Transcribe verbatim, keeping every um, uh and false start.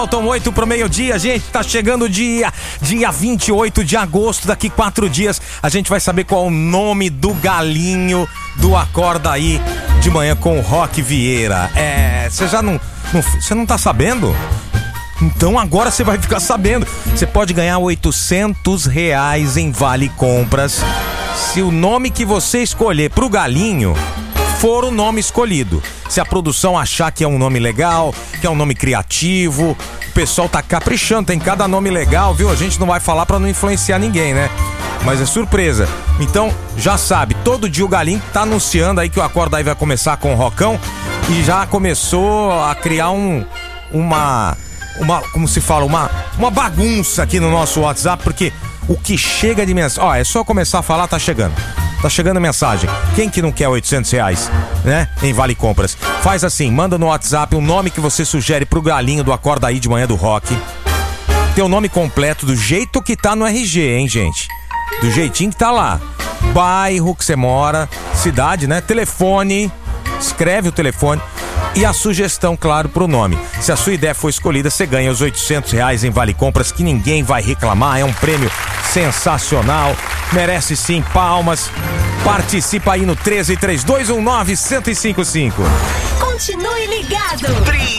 Faltam oito pro meio-dia, gente, tá chegando o dia, dia vinte e oito de agosto, daqui quatro dias a gente vai saber qual é o nome do galinho do Acorda Aí de manhã com o Rock Vieira. É, você já não, não, você não tá sabendo? Então agora você vai ficar sabendo. Você pode ganhar oitocentos reais em Vale Compras se o nome que você escolher pro galinho for o nome escolhido. Se a produção achar que é um nome legal, que é um nome criativo, o pessoal tá caprichando, tem cada nome legal, viu? A gente não vai falar pra não influenciar ninguém, né? Mas é surpresa. Então, já sabe, todo dia o Galinho tá anunciando aí que o Acorda Aí vai começar com o Rocão e já começou a criar um, uma, uma, como se fala, uma, uma bagunça aqui no nosso WhatsApp, porque o que chega de mensagem, ó, é só começar a falar, tá chegando. Tá chegando a mensagem. Quem que não quer oitocentos reais, né? Em Vale Compras. Faz assim, manda no WhatsApp o nome que você sugere pro galinho do Acorda Aí de manhã do Rock. Teu nome completo do jeito que tá no R G, hein, gente? Do jeitinho que tá lá. Bairro que você mora, cidade, né? Telefone, escreve o telefone e a sugestão, claro, pro nome. Se a sua ideia for escolhida, você ganha os oitocentos reais em Vale Compras, que ninguém vai reclamar. É um prêmio sensacional. Merece sim palmas. Participa aí no treze, três dois um nove, um zero cinco cinco. Continue ligado.